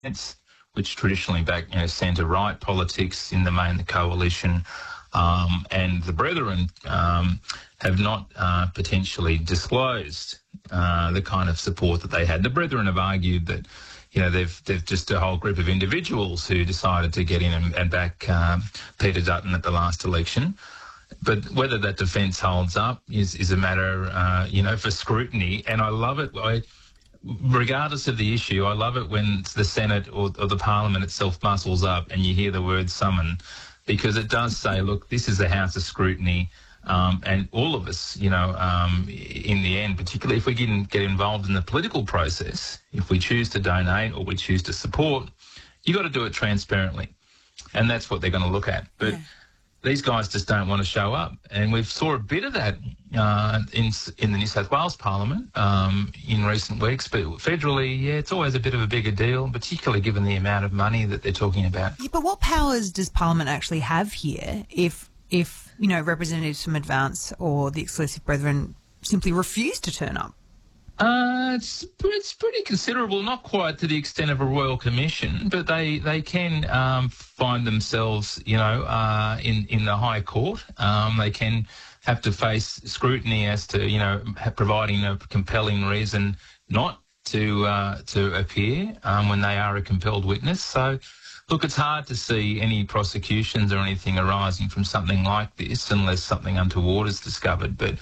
which traditionally back, centre-right politics, in the main the coalition, and the Brethren have not potentially disclosed the kind of support that they had. The Brethren have argued that, they've just a whole group of individuals who decided to get in and back Peter Dutton at the last election. But whether that defence holds up is a matter, for scrutiny. And I love it. Regardless of the issue, I love it when the Senate or the Parliament itself muscles up and you hear the word summon, because it does say, look, this is a house of scrutiny. And all of us, in the end, particularly if we get involved in the political process, if we choose to donate or we choose to support, you got to do it transparently. And that's what they're going to look at. But these guys just don't want to show up. And we've saw a bit of that in the New South Wales Parliament in recent weeks. But federally, it's always a bit of a bigger deal, particularly given the amount of money that they're talking about. Yeah, but what powers does Parliament actually have here if representatives from Advance or the Exclusive Brethren simply refuse to turn up? It's pretty considerable, not quite to the extent of a Royal Commission, but they can find themselves, in the High Court. They can have to face scrutiny as to, providing a compelling reason not to appear when they are a compelled witness. So, look, it's hard to see any prosecutions or anything arising from something like this unless something untoward is discovered. But,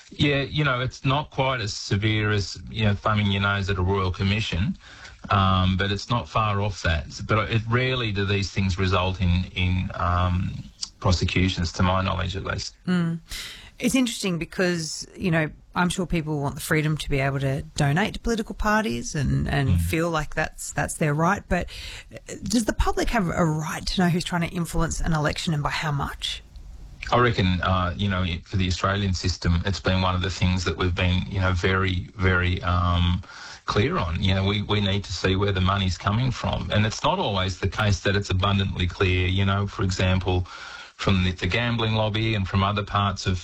it's not quite as severe as, thumbing your nose at a Royal Commission, but it's not far off that. But it rarely do these things result in prosecutions, to my knowledge at least. It's interesting because, I'm sure people want the freedom to be able to donate to political parties and feel like that's their right. But does the public have a right to know who's trying to influence an election and by how much? I reckon, for the Australian system, it's been one of the things that we've been, very, very clear on. We need to see where the money's coming from. And it's not always the case that it's abundantly clear, for example, from the gambling lobby and from other parts of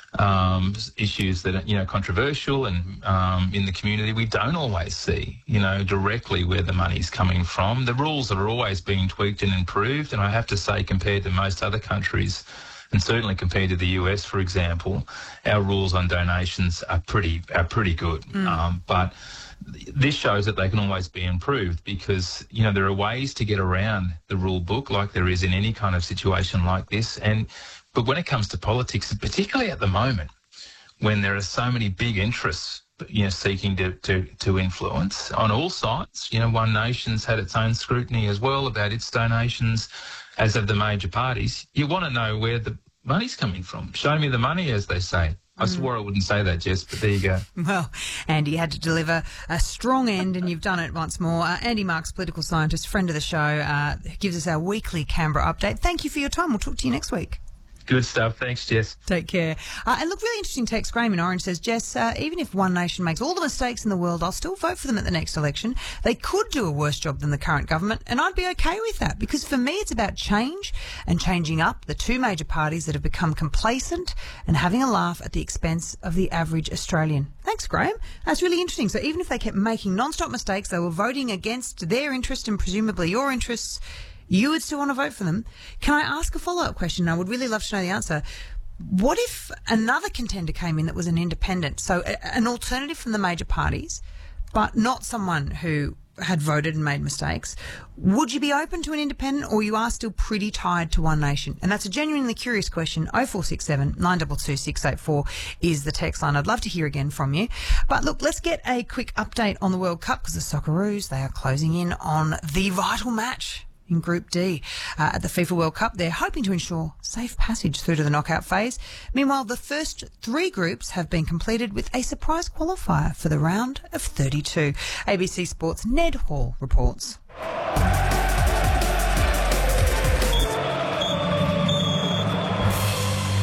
issues that are, controversial and in the community, we don't always see, directly where the money's coming from. The rules are always being tweaked and improved, and I have to say, compared to most other countries, and certainly compared to the US, for example, our rules on donations are pretty good. But this shows that they can always be improved because, there are ways to get around the rule book like there is in any kind of situation like this. But when it comes to politics, particularly at the moment, when there are so many big interests, seeking to influence on all sides, One Nation's had its own scrutiny as well about its donations, as have the major parties. You want to know where the money's coming from. Show me the money, as they say. I swore I wouldn't say that, Jess, but there you go. Well, Andy had to deliver a strong end, and you've done it once more. Andy Marks, political scientist, friend of the show, gives us our weekly Canberra update. Thank you for your time. We'll talk to you next week. Good stuff. Thanks, Jess. Take care. And look, really interesting text. Graham in Orange says, Jess, even if One Nation makes all the mistakes in the world, I'll still vote for them at the next election. They could do a worse job than the current government, and I'd be okay with that because for me it's about change and changing up the two major parties that have become complacent and having a laugh at the expense of the average Australian. Thanks, Graham. That's really interesting. So even if they kept making non-stop mistakes, they were voting against their interest and presumably your interests, you would still want to vote for them. Can I ask a follow-up question? I would really love to know the answer. What if another contender came in that was an independent, so an alternative from the major parties, but not someone who had voted and made mistakes? Would you be open to an independent, or you are still pretty tied to One Nation? And that's a genuinely curious question. 0467 922 684 is the text line. I'd love to hear again from you. But look, let's get a quick update on the World Cup because the Socceroos, they are closing in on the vital match in Group D at the FIFA World Cup. They're hoping to ensure safe passage through to the knockout phase. Meanwhile, the first three groups have been completed with a surprise qualifier for the round of 32. ABC Sports' Ned Hall reports.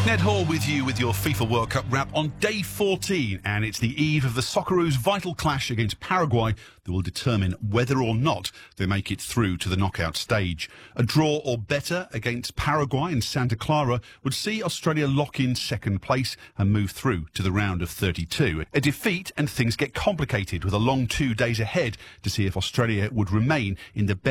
Ned Hall with you with your FIFA World Cup wrap on day 14, and it's the eve of the Socceroos' vital clash against Paraguay that will determine whether or not they make it through to the knockout stage. A draw or better against Paraguay in Santa Clara would see Australia lock in second place and move through to the round of 32. A defeat and things get complicated, with a long 2 days ahead to see if Australia would remain in the best